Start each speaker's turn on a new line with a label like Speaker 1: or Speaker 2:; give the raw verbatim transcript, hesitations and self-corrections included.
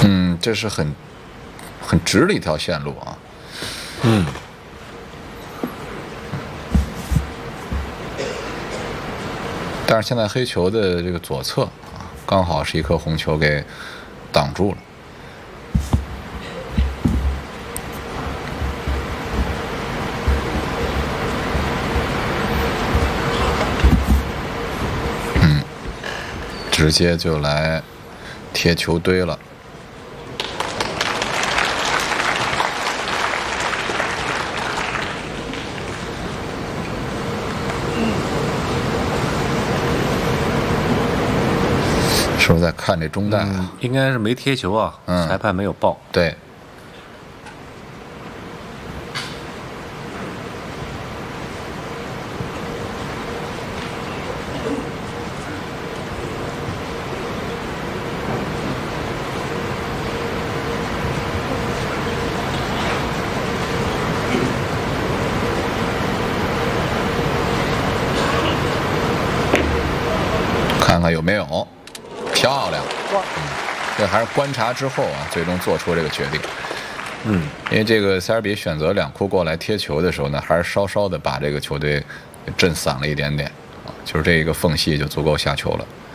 Speaker 1: 嗯，这是很很直的一条线路啊。
Speaker 2: 嗯。
Speaker 1: 但是现在黑球的这个左侧啊，刚好是一颗红球给挡住了。嗯，直接就来贴球堆了。是不是在看这中带啊？
Speaker 2: 嗯、应该是没贴球啊，嗯、裁判没有报。
Speaker 1: 对。看看有没有，漂亮！嗯，这还是观察之后啊，最终做出这个决定。
Speaker 2: 嗯，
Speaker 1: 因为这个塞尔比选择两库过来贴球的时候呢，还是稍稍的把这个球队震散了一点点啊，就是这一个缝隙就足够下球了。